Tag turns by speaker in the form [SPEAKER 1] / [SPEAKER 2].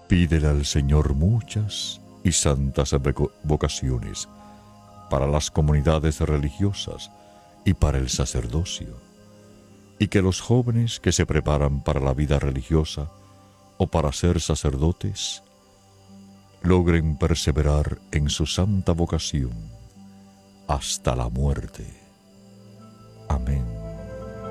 [SPEAKER 1] Pídele al Señor muchas y santas vocaciones para las comunidades religiosas y para el sacerdocio, y que los jóvenes que se preparan para la vida religiosa o para ser sacerdotes logren perseverar en su santa vocación hasta la muerte. Amén.